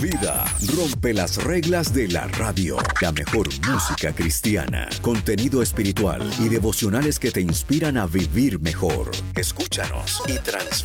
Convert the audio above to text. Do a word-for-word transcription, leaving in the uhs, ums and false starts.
vida. Rompe las reglas de la radio. La mejor música cristiana, contenido espiritual y devocionales que te inspiran a vivir mejor. Escúchanos y transforma